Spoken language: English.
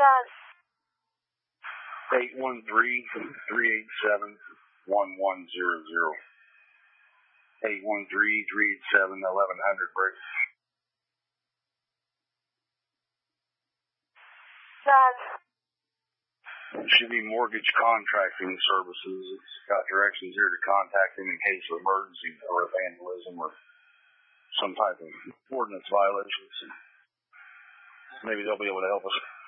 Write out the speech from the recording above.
813-387-1100. 813-387-1100, Brady. It should be Mortgage Contracting Services. It's got directions here to contact them in case of emergency or vandalism or some type of ordinance violations. Maybe they'll be able to help us.